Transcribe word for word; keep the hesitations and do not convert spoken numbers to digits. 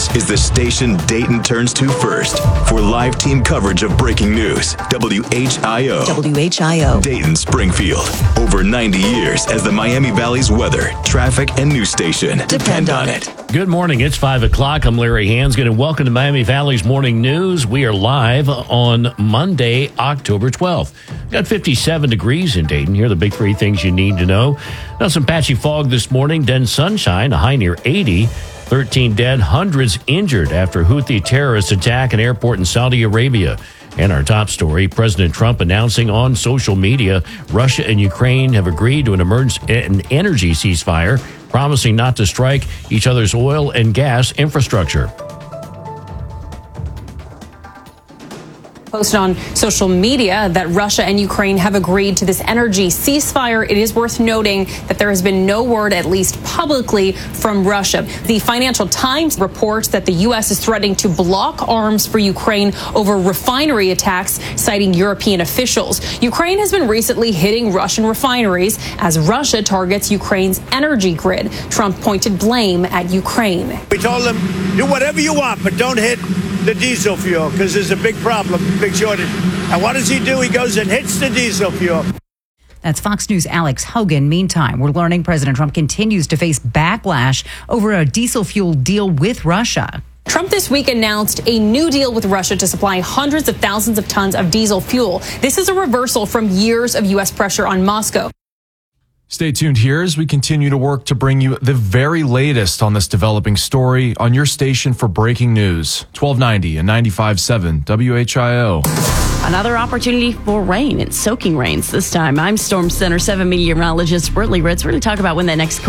is the station Dayton turns to first for live team coverage of breaking news. W H I O. W H I O. Dayton, Springfield. Over ninety years as the Miami Valley's weather, traffic, and news station. Depend on it. Good morning. It's five o'clock. I'm Larry Hansgen, and welcome to Miami Valley's Morning News. We are live on Monday, October twelfth. Got fifty-seven degrees in Dayton. Here are the big three things you need to know. Now, some patchy fog this morning, then sunshine, a high near eighty. thirteen dead, hundreds injured after Houthi terrorists attack an airport in Saudi Arabia. And our top story, President Trump announcing on social media Russia and Ukraine have agreed to an, emerg- an energy ceasefire, promising not to strike each other's oil and gas infrastructure. Posted on social media that Russia and Ukraine have agreed to this energy ceasefire. It is worth noting that there has been no word, at least publicly, from Russia. The Financial Times reports that the U S is threatening to block arms for Ukraine over refinery attacks, citing European officials. Ukraine has been recently hitting Russian refineries as Russia targets Ukraine's energy grid. Trump pointed blame at Ukraine. We told them, do whatever you want, but don't hit the diesel fuel, because there's a big problem, big shortage. And what does he do? He goes and hits the diesel fuel. That's Fox News' Alex Hogan. Meantime, we're learning President Trump continues to face backlash over a diesel fuel deal with Russia. Trump this week announced a new deal with Russia to supply hundreds of thousands of tons of diesel fuel. This is a reversal from years of U S pressure on Moscow. Stay tuned here as we continue to work to bring you the very latest on this developing story on your station for breaking news. twelve ninety and ninety-five point seven W H I O. Another opportunity for rain. It's soaking rains this time. I'm Storm Center seven meteorologist Brittany Ritz. We're going to talk about when that next